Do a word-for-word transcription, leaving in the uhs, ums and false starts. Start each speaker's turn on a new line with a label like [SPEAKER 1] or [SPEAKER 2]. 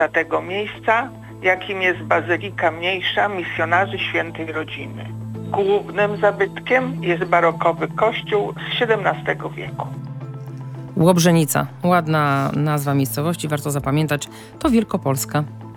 [SPEAKER 1] tego miejsca, jakim jest Bazylika Mniejsza Misjonarzy Świętej Rodziny. Głównym zabytkiem jest barokowy kościół z siedemnastego wieku.
[SPEAKER 2] Łobrzenica. Ładna nazwa miejscowości, warto zapamiętać. To Wielkopolska.